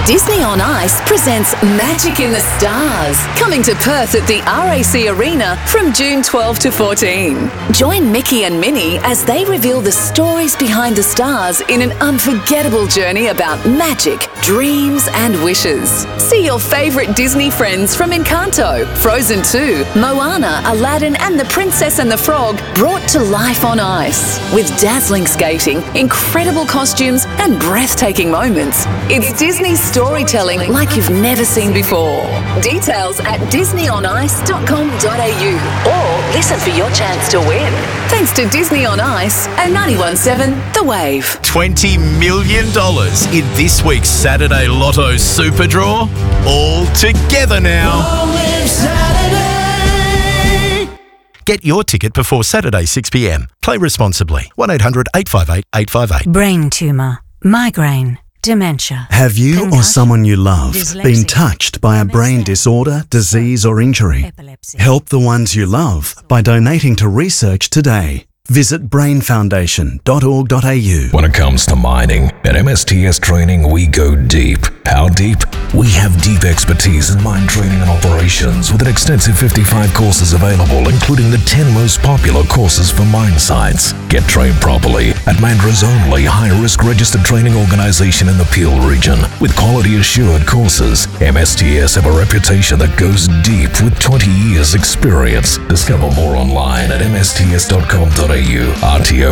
Disney on Ice presents Magic in the Stars, coming to Perth at the RAC Arena from June 12 to 14. Join Mickey and Minnie as they reveal the stories behind the stars in an unforgettable journey about magic, dreams and wishes. See your favourite Disney friends from Encanto, Frozen 2, Moana, Aladdin and The Princess and the Frog brought to life on ice. With dazzling skating, incredible costumes and breathtaking moments. It's Disney storytelling like you've never seen before. Details at disneyonice.com.au or listen for your chance to win. Thanks to Disney on Ice and 91.7 The Wave. $20 million in this week's Saturday Lotto Super Draw. All together now. Get your ticket before Saturday 6 p.m. Play responsibly. 1-800-858-858. Brain tumour, migraine, dementia. Have you or someone you love been touched by a brain disorder, disease or injury? Help the ones you love by donating to research today. Visit brainfoundation.org.au. When it comes to mining, at MSTS Training, we go deep. How deep? We have deep expertise in mine training and operations with an extensive 55 courses available, including the 10 most popular courses for mine sites. Get trained properly at Mandra's only high-risk registered training organisation in the Peel region. With quality-assured courses, MSTS have a reputation that goes deep with 20 years' experience. Discover more online at msts.com.au. RTO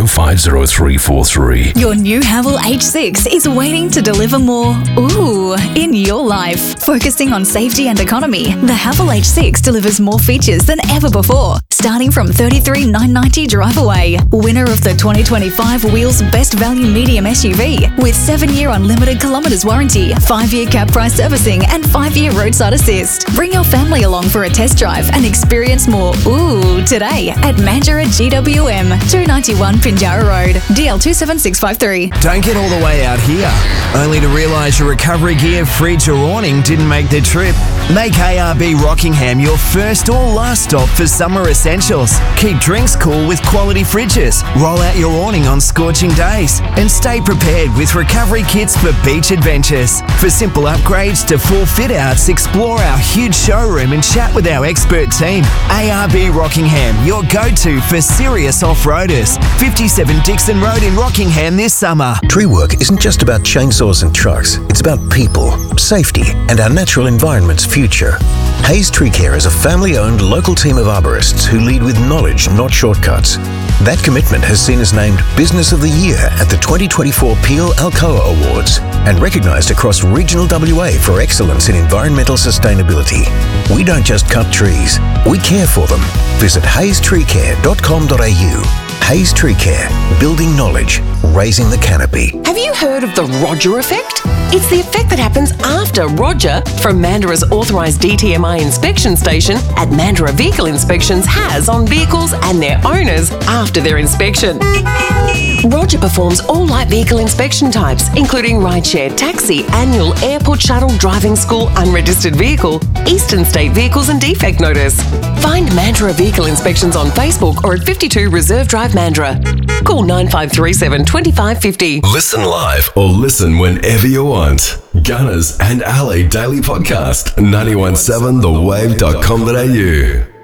50343. Your new Haval H6 is waiting to deliver more ooh in your life. Focusing on safety and economy, the Haval H6 delivers more features than ever before. Starting from $33,990 drive away. Winner of the 2025 Wheels Best Value Medium SUV with 7-year unlimited kilometres warranty, 5-year cap price servicing and 5-year roadside assist. Bring your family along for a test drive and experience more ooh today at Mandurah GWM, 291 Pinjarra Road, DL 27653. Don't get all the way out here, only to realise your recovery gear, fridge or awning didn't make the trip. Make ARB Rockingham your first or last stop for summer essentials. Keep drinks cool with quality fridges. Roll out your awning on scorching days. And stay prepared with recovery kits for beach adventures. For simple upgrades to full fit-outs, explore our huge showroom and chat with our expert team. ARB Rockingham, your go-to for serious off-roaders. 57 Dixon Road in Rockingham this summer. Tree work isn't just about chainsaws and trucks. It's about people, safety, and our natural environment's future. Hayes Tree Care is a family-owned local team of arborists who lead with knowledge, not shortcuts. That commitment has seen us named Business of the Year at the 2024 Peel Alcoa Awards and recognised across regional WA for excellence in environmental sustainability. We don't just cut trees, we care for them. Visit hazetreecare.com.au. Hayes Tree Care, building knowledge, raising the canopy. Have you heard of the Roger effect? It's the effect that happens after Roger from Mandarah's authorised DTMI inspection station at Mandarah Vehicle Inspections has on vehicles and their owners after their inspection. Roger performs all light vehicle inspection types, including rideshare, taxi, annual, airport shuttle, driving school, unregistered vehicle, eastern state vehicles and defect notice. Find Mandarah Vehicle Inspections on Facebook or at 52 Reserve Drive, Mandarah. Call 9537 2550. Listen live or listen whenever you want. Gunners and Ali Daily Podcast, 917thewave.com.au.